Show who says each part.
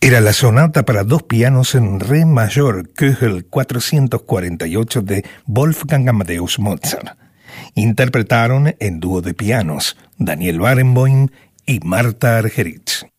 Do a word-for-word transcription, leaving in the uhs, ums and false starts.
Speaker 1: Era la sonata para dos pianos en re mayor, Köchel cuatrocientos cuarenta y ocho de Wolfgang Amadeus Mozart. Interpretaron en dúo de pianos Daniel Barenboim y Marta Argerich.